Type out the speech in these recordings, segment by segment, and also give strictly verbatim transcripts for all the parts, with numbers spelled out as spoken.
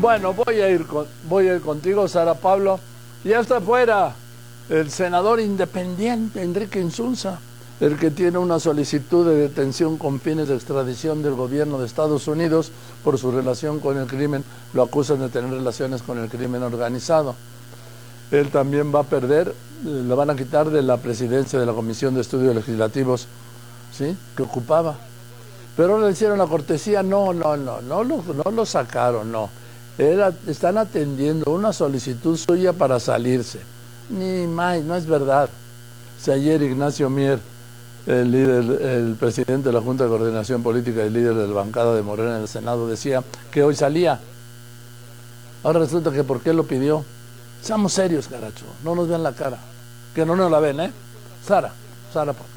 Bueno, voy a ir con, voy a ir contigo, Sara Pablo. Ya está afuera el senador independiente Enrique Insunza, el que tiene una solicitud de detención con fines de extradición del gobierno de Estados Unidos por su relación con el crimen. Lo acusan de tener relaciones con el crimen organizado. Él también va a perder, le van a quitar de la presidencia de la Comisión de Estudios Legislativos, ¿sí?, que ocupaba. Pero le hicieron la cortesía, no, no, no, no lo, no lo sacaron, no. Era, están atendiendo una solicitud suya para salirse. Ni más, no es verdad. Si ayer Ignacio Mier, el líder, el presidente de la Junta de Coordinación Política y líder de la bancada de Morena en el Senado, decía que hoy salía. Ahora resulta que ¿por qué lo pidió? Seamos serios, caracho, no nos vean la cara. Que no nos la ven, ¿eh? Sara, Sara Pablo.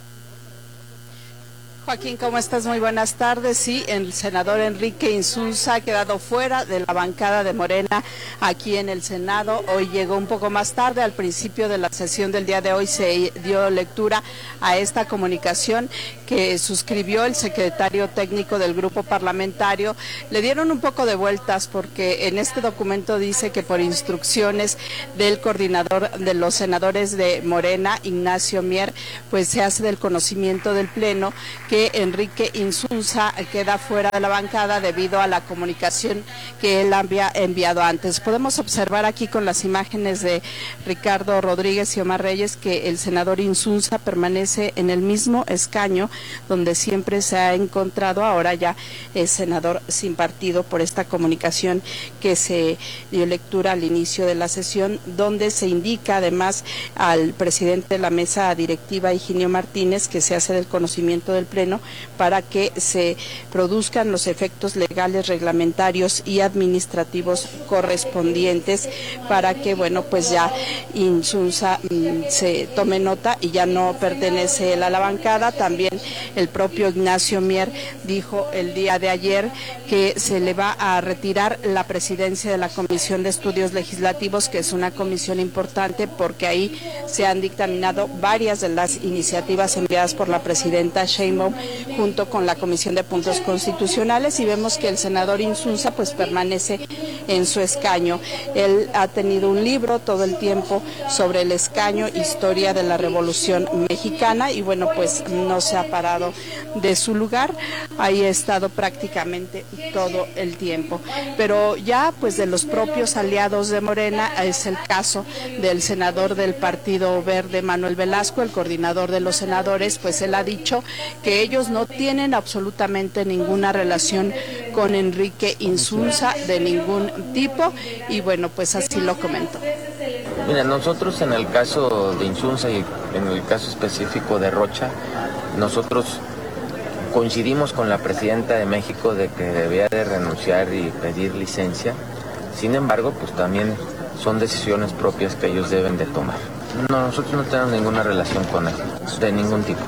Joaquín, ¿cómo estás? Muy buenas tardes. Sí, el senador Enrique Insunza ha quedado fuera de la bancada de Morena aquí en el Senado. Hoy llegó un poco más tarde. Al principio de la sesión del día de hoy se dio lectura a esta comunicación que suscribió el secretario técnico del grupo parlamentario. Le dieron un poco de vueltas porque en este documento dice que por instrucciones del coordinador de los senadores de Morena, Ignacio Mier, pues se hace del conocimiento del Pleno que que Enrique Insunza queda fuera de la bancada debido a la comunicación que él había enviado antes. Podemos observar aquí con las imágenes de Ricardo Rodríguez y Omar Reyes que el senador Insunza permanece en el mismo escaño donde siempre se ha encontrado. Ahora ya es senador sin partido por esta comunicación que se dio lectura al inicio de la sesión, donde se indica además al presidente de la mesa directiva, Higinio Martínez, que se hace del conocimiento del Pleno para que se produzcan los efectos legales, reglamentarios y administrativos correspondientes para que, bueno, pues ya Insunza mmm, se tome nota y ya no pertenece él a la bancada. También el propio Ignacio Mier dijo el día de ayer que se le va a retirar la presidencia de la Comisión de Estudios Legislativos, que es una comisión importante porque ahí se han dictaminado varias de las iniciativas enviadas por la presidenta Sheinbaum junto con la Comisión de Puntos Constitucionales, y vemos que el senador Insunza pues permanece en su escaño. Él ha tenido un libro todo el tiempo sobre el escaño, historia de la Revolución Mexicana, y bueno, pues no se ha parado de su lugar, ahí ha estado prácticamente todo el tiempo. Pero ya pues de los propios aliados de Morena es el caso del senador del Partido Verde, Manuel Velasco, el coordinador de los senadores, pues él ha dicho que ellos no tienen absolutamente ninguna relación con Enrique Insunza de ningún tipo, y bueno, pues así lo comentó. Mira, nosotros en el caso de Insunza y en el caso específico de Rocha, nosotros coincidimos con la presidenta de México de que debía de renunciar y pedir licencia. Sin embargo, pues también son decisiones propias que ellos deben de tomar. No, nosotros no tenemos ninguna relación con él, de ningún tipo.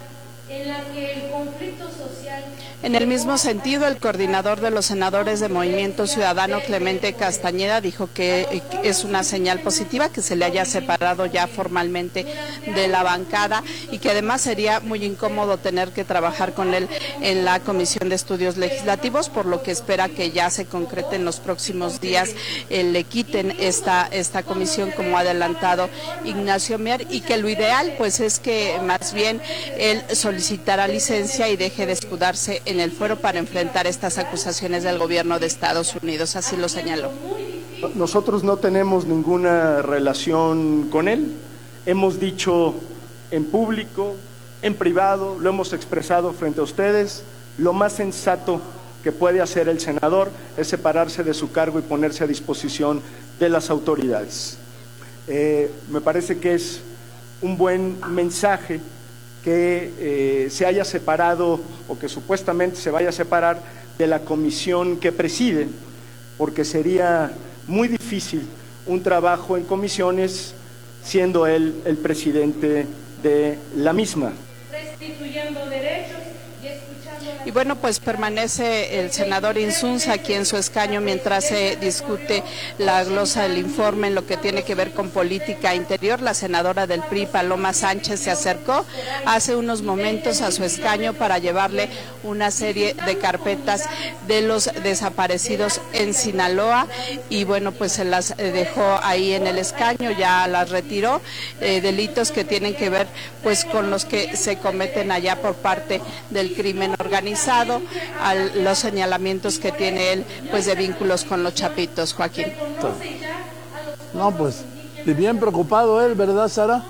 En el mismo sentido, el coordinador de los senadores de Movimiento Ciudadano, Clemente Castañeda, dijo que es una señal positiva que se le haya separado ya formalmente de la bancada y que además sería muy incómodo tener que trabajar con él en la Comisión de Estudios Legislativos, por lo que espera que ya se concrete en los próximos días, eh, le quiten esta, esta comisión como ha adelantado Ignacio Mier, y que lo ideal pues es que más bien él solicitara licencia y deje de escudarse en el fuero para enfrentar estas acusaciones del gobierno de Estados Unidos, así lo señaló. Nosotros no tenemos ninguna relación con él, hemos dicho en público, en privado, lo hemos expresado frente a ustedes, lo más sensato que puede hacer el senador es separarse de su cargo y ponerse a disposición de las autoridades. Eh, me parece que es un buen mensaje que eh, se haya separado o que supuestamente se vaya a separar de la comisión que preside, porque sería muy difícil un trabajo en comisiones siendo él el presidente de la misma. Restituyendo derechos y escuchando Y bueno, pues permanece el senador Insunza aquí en su escaño mientras se discute la glosa del informe en lo que tiene que ver con política interior. La senadora del P R I, Paloma Sánchez, se acercó hace unos momentos a su escaño para llevarle una serie de carpetas de los desaparecidos en Sinaloa y bueno, pues se las dejó ahí en el escaño, ya las retiró, eh, delitos que tienen que ver pues con los que se cometen allá por parte del crimen organizado, a los señalamientos que tiene él pues de vínculos con los chapitos, Joaquín. No, pues, y bien preocupado él, ¿verdad, Sara?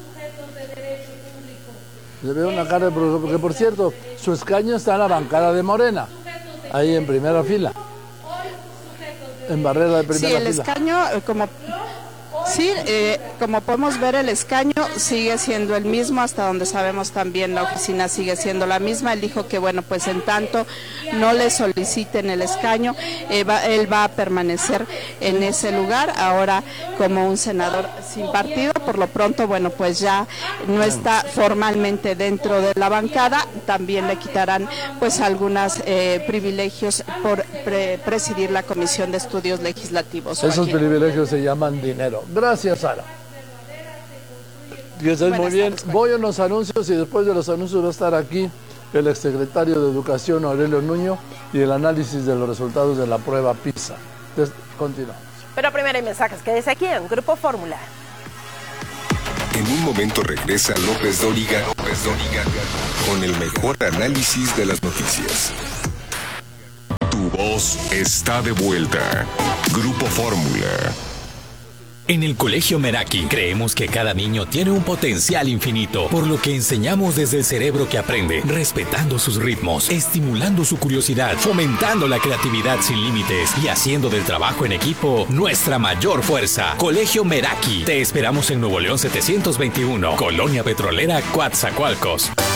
Le veo una cara de preocupación, porque por cierto, su escaño está en la bancada de Morena, ahí en primera fila, en barrera de primera fila. Sí, el fila. escaño, eh, como... Sí, eh, como podemos ver, el escaño sigue siendo el mismo, hasta donde sabemos también la oficina sigue siendo la misma. Él dijo que, bueno, pues en tanto no le soliciten el escaño, eh, va, él va a permanecer en ese lugar, ahora como un senador sin partido. Por lo pronto, bueno, pues ya no está formalmente dentro de la bancada, también le quitarán pues algunos eh, privilegios por pre presidir la Comisión de Estudios Legislativos. Esos Joaquín. privilegios se llaman dinero. Gracias, Sara. Que estés muy bien. Tardes, Voy a unos anuncios y después de los anuncios va a estar aquí el exsecretario de Educación, Aurelio Nuño, y el análisis de los resultados de la prueba PISA. Des Continuamos. Pero primero hay mensajes. Quédese aquí en Grupo Fórmula. En un momento regresa López Dóriga, López Dóriga con el mejor análisis de las noticias. Tu voz está de vuelta. Grupo Fórmula. En el Colegio Meraki creemos que cada niño tiene un potencial infinito, por lo que enseñamos desde el cerebro que aprende, respetando sus ritmos, estimulando su curiosidad, fomentando la creatividad sin límites y haciendo del trabajo en equipo nuestra mayor fuerza. Colegio Meraki. Te esperamos en Nuevo León setecientos veintiuno, Colonia Petrolera, Coatzacoalcos.